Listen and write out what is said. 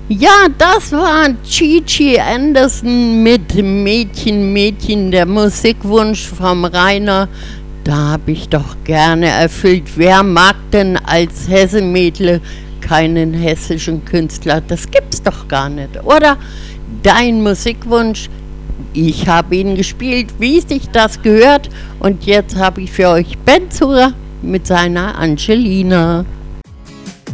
Ja, das war Gigi Anderson mit Mädchen, Mädchen, der Musikwunsch vom Rainer. Da habe ich doch gerne erfüllt. Wer mag denn als Hessemädle keinen hessischen Künstler? Das gibt's doch gar nicht, oder? Dein Musikwunsch, ich habe ihn gespielt, wie sich das gehört. Und jetzt habe ich für euch Ben Zur mit seiner Angelina.